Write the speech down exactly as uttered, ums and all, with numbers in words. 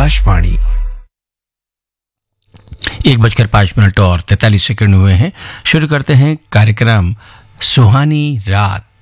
आकाशवाणी। एक बजकर पाँच मिनट और तैंतालीस सेकंड हुए हैं। शुरू करते हैं कार्यक्रम सुहानी रात।